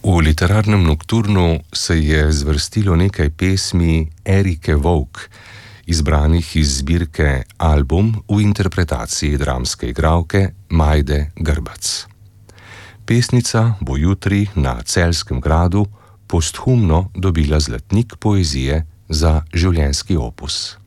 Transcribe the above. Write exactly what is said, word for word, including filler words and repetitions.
V literarnem nokturnu se je zvrstilo nekaj pesmi Erike Vovk, izbranih iz zbirke Album v interpretaciji dramske igralke Majde Grbac. Pesnica bo jutri na Celjskem gradu posthumno dobila zlatnik poezije za življenjski opus.